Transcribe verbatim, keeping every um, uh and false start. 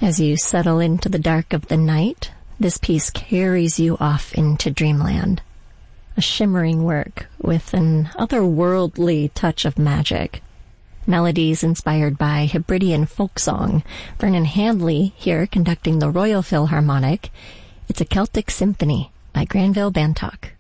As you settle into the dark of the night, this piece carries you off into dreamland. A shimmering work with an otherworldly touch of magic. Melodies inspired by Hebridean folk song. Vernon Handley here conducting the Royal Philharmonic. It's a Celtic Symphony by Granville Bantock.